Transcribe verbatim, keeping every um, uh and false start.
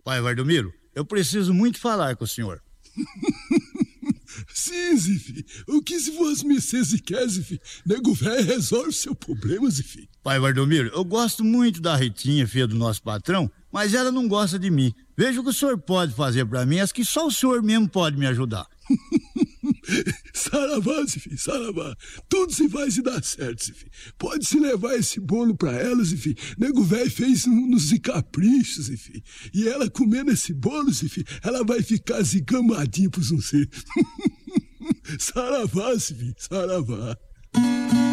Pai Valdomiro, eu preciso muito falar com o senhor. Sim, Zifi. O que se fosse Mercedes e quer, Zifi? Nego velho resolve seu problema, Zifi. Pai Valdomiro, eu gosto muito da Ritinha, filha do nosso patrão, mas ela não gosta de mim. Veja o que o senhor pode fazer pra mim, acho que só o senhor mesmo pode me ajudar. Saravá, Zifi, saravá. Tudo se vai se dar certo, Zifi. Pode se levar esse bolo pra ela, Zifi. Nego velho fez uns caprichos, Zifi. E ela comendo esse bolo, Zifi, ela vai ficar zigamadinha pros não ser. Saravá, Zifi, saravá.